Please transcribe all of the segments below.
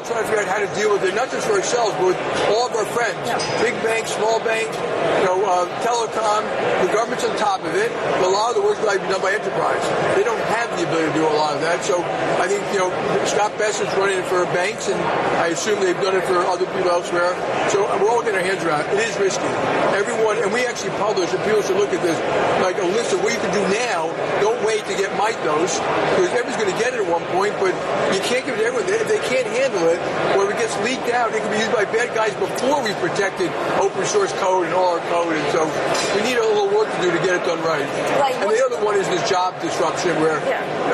trying to figure out how to deal with it, not just for ourselves, but with all of our friends. Big banks, small banks, telecom, the government's on top of it. But a lot of the work's got to be done by enterprise. They don't have the ability to do a lot of that. So I think, Scott Bessett's running it for banks, and I assume they've done it for other people elsewhere. So we're all getting our hands around it. It is risky. Everyone, and we actually publish, and people should look at this, like a list of what you can do now. Don't wait to get Mythos, because everyone's going to get it at one point, but you can't give it to everyone. If they can't handle it, or if it gets leaked out, it can be used by bad guys before we protected open source code and all our code. And so we need a little work to do to get it done right. And the other one is this job disruption where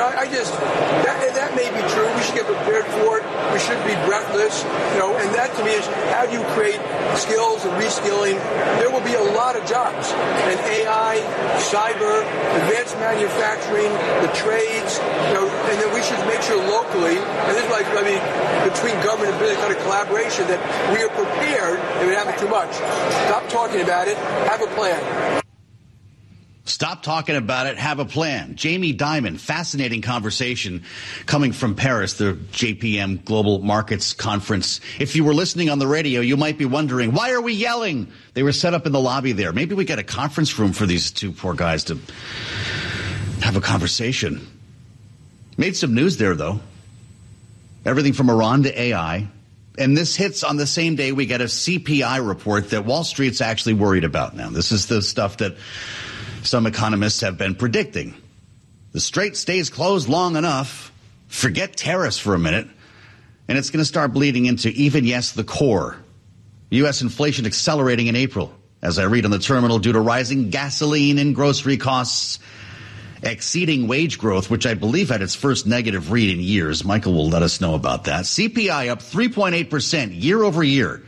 that may be true. We should get prepared for it. We should be breathless. And that to me is how do you create skills and reskilling? There will be a lot of jobs. And AI, cyber, advanced manufacturing, the trades, and then we should make sure locally, and this is between government and business kind of collaboration, that we are prepared if it happens too much. Stop talking about it. Have a plan. Stop talking about it. Have a plan. Jamie Dimon, fascinating conversation coming from Paris, the JPM Global Markets Conference. If you were listening on the radio, you might be wondering, why are we yelling? They were set up in the lobby there. Maybe we get a conference room for these two poor guys to have a conversation. Made some news there, though. Everything from Iran to AI. And this hits on the same day we get a CPI report that Wall Street's actually worried about now. This is the stuff that some economists have been predicting. The strait stays closed long enough, forget tariffs for a minute, and it's going to start bleeding into even, yes, the core. U.S. inflation accelerating in April, as I read on the terminal, due to rising gasoline and grocery costs, exceeding wage growth, which I believe had its first negative read in years. Michael will let us know about that. CPI up 3.8% year over year.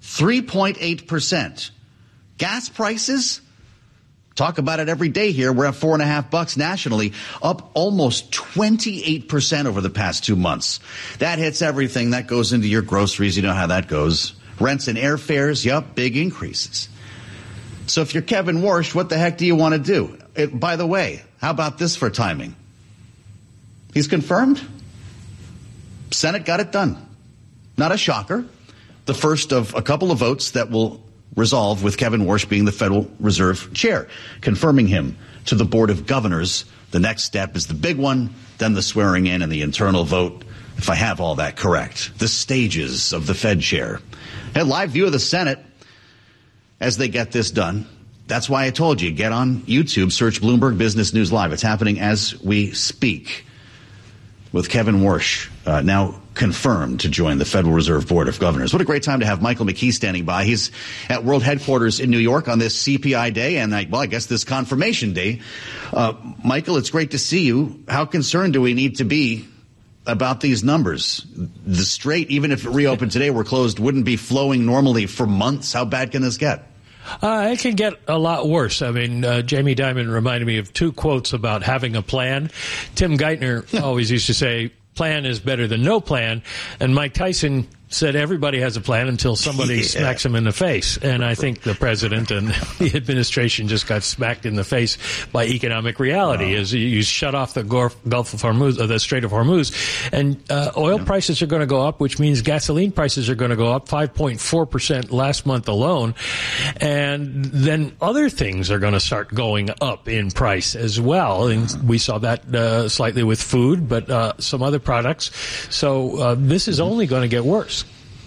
3.8%. Gas prices? Talk about it every day here. We're at $4.50 nationally, up almost 28% over the past 2 months. That hits everything. That goes into your groceries. You know how that goes. Rents and airfares, yup, big increases. So if you're Kevin Warsh, what the heck do you want to do? By the way, how about this for timing? He's confirmed. Senate got it done. Not a shocker. The first of a couple of votes that will resolve with Kevin Warsh being the Federal Reserve Chair, confirming him to the Board of Governors. The next step is the big one, then the swearing in and the internal vote, if I have all that correct. The stages of the Fed Chair. A live view of the Senate as they get this done. That's why I told you, get on YouTube, search Bloomberg Business News Live. It's happening as we speak with Kevin Warsh now confirmed to join the Federal Reserve Board of Governors. What a great time to have Michael McKee standing by. He's at World Headquarters in New York on this CPI day and, I guess this confirmation day. Michael, it's great to see you. How concerned do we need to be about these numbers? The strait, even if it reopened today, we're closed, wouldn't be flowing normally for months. How bad can this get? It can get a lot worse. I mean, Jamie Dimon reminded me of two quotes about having a plan. Tim Geithner always used to say, plan is better than no plan. And Mike Tyson said everybody has a plan until somebody smacks him in the face. And I think the president and the administration just got smacked in the face by economic reality as you shut off the Gulf of Hormuz, the Strait of Hormuz. And oil prices are going to go up, which means gasoline prices are going to go up 5.4% last month alone. And then other things are going to start going up in price as well. And we saw that slightly with food, but some other products. So this is only going to get worse.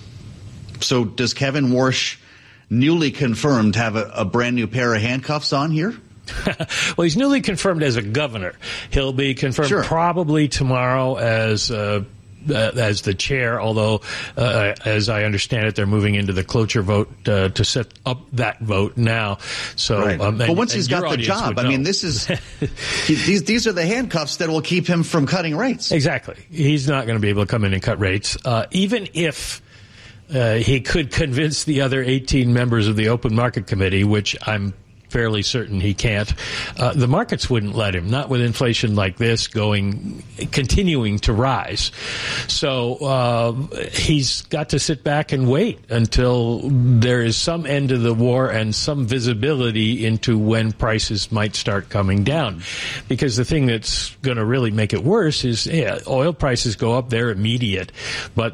So does Kevin Warsh, newly confirmed, have a brand new pair of handcuffs on here? Well, he's newly confirmed as a governor. He'll be confirmed probably tomorrow as the chair, although, as I understand it, they're moving into the cloture vote to set up that vote now. So, but once he's got the job, I mean, this is these are the handcuffs that will keep him from cutting rates. Exactly. He's not going to be able to come in and cut rates, even if he could convince the other 18 members of the Open Market Committee, which I'm fairly certain he can't. The markets wouldn't let him, not with inflation like this continuing to rise. So he's got to sit back and wait until there is some end to the war and some visibility into when prices might start coming down. Because the thing that's going to really make it worse is oil prices go up, they're immediate, but